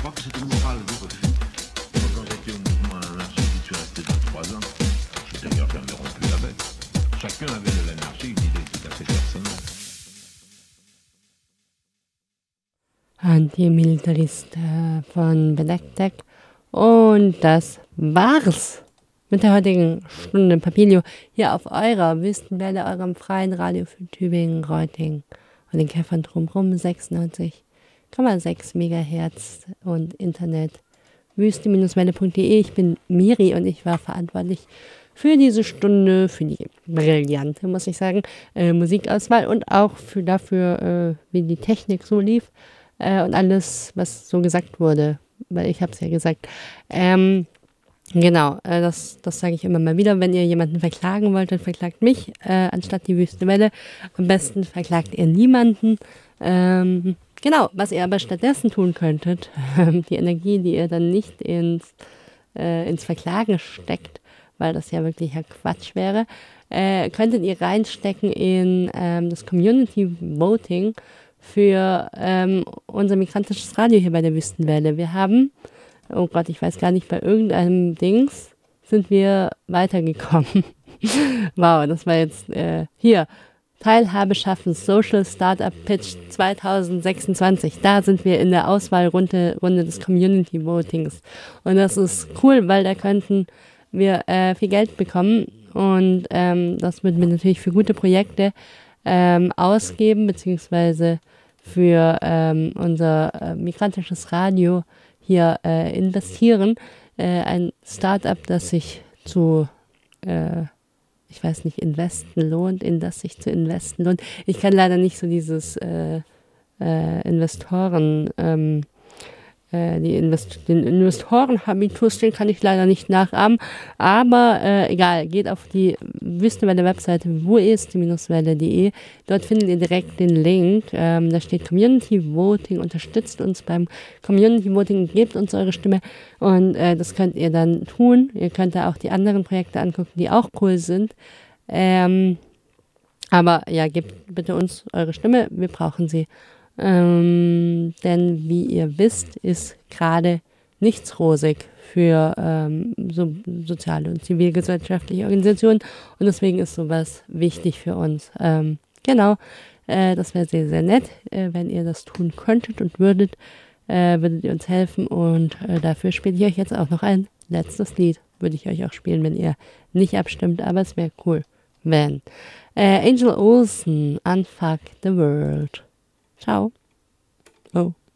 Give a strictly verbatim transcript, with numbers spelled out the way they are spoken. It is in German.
crois que c'était le moral du refus. Moi, quand j'étais au mouvement anarchiste, je suis resté vingt-trois ans. Je suis d'ailleurs jamais rompu avec. Chacun avait de l'anarchie une idée tout à fait personnelle. Antimilitarist äh, von Benedek. Und das war's mit der heutigen Stunde Papilio hier auf eurer Wüstenwelle, eurem freien Radio für Tübingen, Reutlingen und den Käfern drumherum, sechsundneunzig Komma sechs Megahertz und Internet wüste-welle punkt de. Ich bin Miri und ich war verantwortlich für diese Stunde, für die brillante, muss ich sagen, äh, Musikauswahl und auch für dafür, äh, wie die Technik so lief äh, und alles, was so gesagt wurde, weil ich habe es ja gesagt. Ähm, genau, äh, das, das sage ich immer mal wieder. Wenn ihr jemanden verklagen wollt, dann verklagt mich, äh, anstatt die Wüstenwelle. Am besten verklagt ihr niemanden. Ähm, genau, was ihr aber stattdessen tun könntet, die Energie, die ihr dann nicht ins, äh, ins Verklagen steckt, weil das ja wirklich ja Quatsch wäre, äh, könntet ihr reinstecken in ähm, das Community Voting für ähm, unser migrantisches Radio hier bei der Wüstenwelle. Wir haben, oh Gott, ich weiß gar nicht, bei irgendeinem Dings sind wir weitergekommen. Wow, das war jetzt äh, hier. Teilhabe schaffen, Social Startup Pitch zwanzig sechsundzwanzig. Da sind wir in der Auswahlrunde Runde des Community Votings. Und das ist cool, weil da könnten wir äh, viel Geld bekommen. Und ähm, das würden wir natürlich für gute Projekte ähm, ausgeben, beziehungsweise für ähm, unser äh, migrantisches Radio hier äh, investieren. Äh, ein Startup, das sich zu äh, ich weiß nicht, investen lohnt, in das sich zu investen lohnt. Ich kann leider nicht so dieses äh, äh, Investoren, ähm, äh, die Invest den Investoren-Habitus, den kann ich leider nicht nachahmen, aber äh, egal, geht auf die Wüstenwelle-Webseite wo ist die Welle punkt de, dort findet ihr direkt den Link, ähm, da steht Community Voting, unterstützt uns beim Community Voting, gebt uns eure Stimme und äh, das könnt ihr dann tun. Ihr könnt da auch die anderen Projekte angucken, die auch cool sind, ähm, aber ja, gebt bitte uns eure Stimme, wir brauchen sie. Ähm, denn wie ihr wisst, ist gerade nichts rosig für ähm, so, soziale und zivilgesellschaftliche Organisationen und deswegen ist sowas wichtig für uns. Ähm, genau, äh, das wäre sehr, sehr nett, äh, wenn ihr das tun könntet und würdet, äh, würdet ihr uns helfen und äh, dafür spiele ich euch jetzt auch noch ein letztes Lied. Würde ich euch auch spielen, wenn ihr nicht abstimmt, aber es wäre cool, wenn. Äh, Angel Olsen, Unfuck the World. Ciao. Oh.